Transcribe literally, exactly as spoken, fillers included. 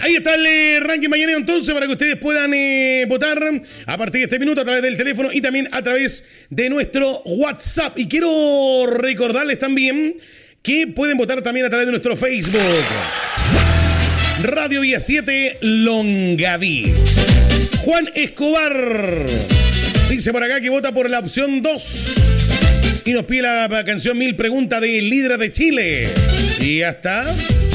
Ahí está el eh, ranking mañanero entonces para que ustedes puedan eh, votar a partir de este minuto a través del teléfono y también a través de nuestro WhatsApp. Y quiero recordarles también que pueden votar también a través de nuestro Facebook. Radio Vía siete Longaví. Juan Escobar dice por acá que vota por la opción dos. Y nos pide la canción Mil Preguntas de Líder de Chile. Y ya está.